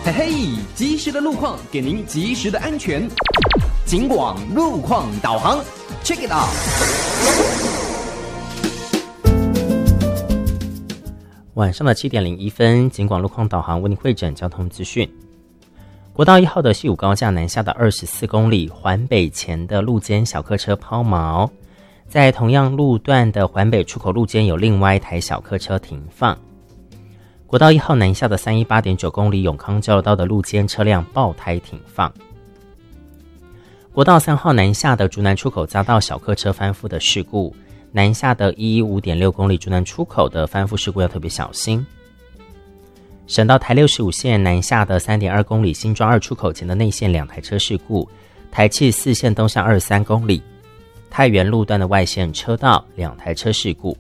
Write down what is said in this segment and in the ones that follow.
嘿嘿，及时的路况给您及时的安全。警广路况导航 ，Check it out。 晚上的7点01分，警广路况导航为您汇整交通资讯。国道1号的西武高架南下的24公里环北前的路肩小客车抛锚，在同样路段的环北出口路肩有另外一台小客车停放。国道1号南下的318.9公里永康交流道的路肩车辆爆胎停放。国道3号南下的竹南出口匝道小客车翻覆的事故，南下的115.6公里竹南出口的翻覆事故要特别小心。省道台65线南下的 3.2 公里新庄2出口前的内线2台车事故，台七4线东向23公里太原路段的外线车道2台车事故。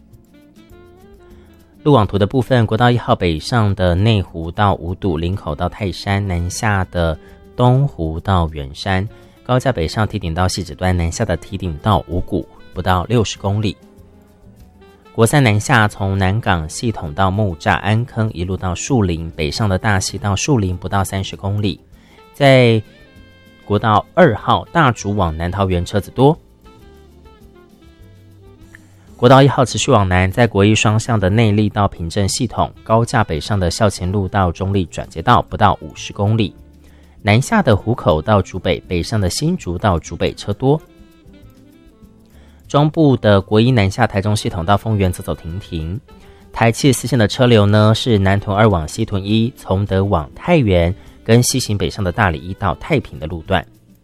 路网图的部分，国道1号北上的内湖到五堵林口到泰山，南下的东湖到圆山，高架北上堤顶到汐止端，南下的堤顶到五股不到60公里。国三南下从南港系统到木栅安坑一路到树林，北上的大溪到树林不到30公里。在国道2号大竹往南桃园车子多。国道1号持续往南，在国一双向的内坜到平镇系统，高架北上的校前路到中坜转接道不到50公里。南下的湖口到竹北，北上的新竹到竹北车多。中部的国一南下台中系统到丰原走停停。台七4线的车流呢是南屯2往西屯1，从德往太原跟西行北上的大里1到太平的路段。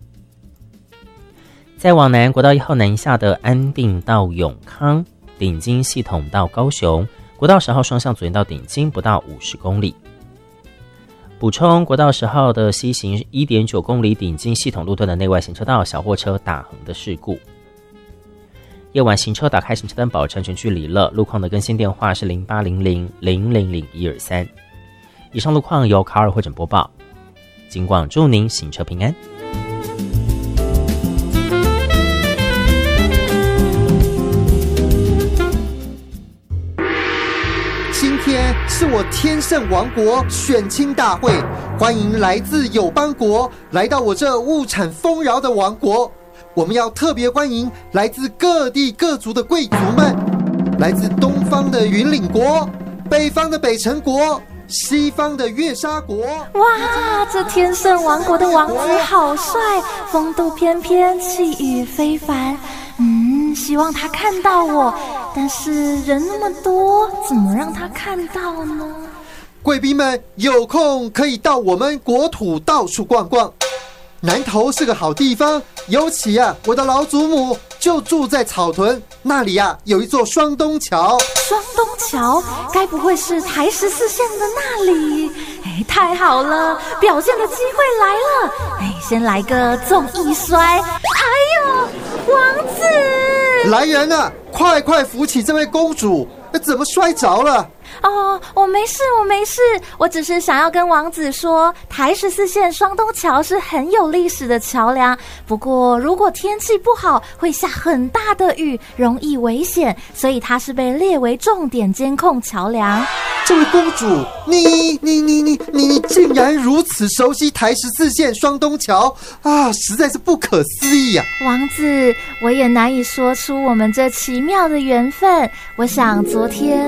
再往南，国道1号南下的安定到永康，顶金系统到高雄，国道10号双向左营到顶金不到50公里。补充，国道10号的西行 1.9 公里顶金系统路段的内外行车道小货车打横的事故。夜晚行车打开行车灯保持安全距离了，路况的更新电话是0800000123。以上路况由卡尔汇整播报，警广祝您行车平安。 今天是我天圣王国选亲大会，欢迎来自友邦国来到我这物产丰饶的王国。我们要特别欢迎来自各地各族的贵族们，来自东方的云岭国，北方的北辰国，西方的月沙国。 哇，这天圣王国的王子好帅，风度翩翩，气宇非凡。希望他看到我，但是人那么多，怎么让他看到呢？ 贵宾们有空可以到我们国土到处逛逛，南投是个好地方，尤其我的老祖母就住在草屯，那里有一座双东桥。 双东桥，该不会是台14线的那里？太好了，表现的机会来了！先来个综艺摔，哎呦，王子！ 来人啊，快扶起这位公主，怎么摔着了？ 哦，我没事，我只是想要跟王子说，台14线双东桥是很有历史的桥梁，不过如果天气不好，会下很大的雨，容易危险，所以它是被列为重点监控桥梁。 这位公主，你竟然如此熟悉台14线双东桥啊，实在是不可思议啊！ 王子，我也难以说出我们这奇妙的缘分。我想昨天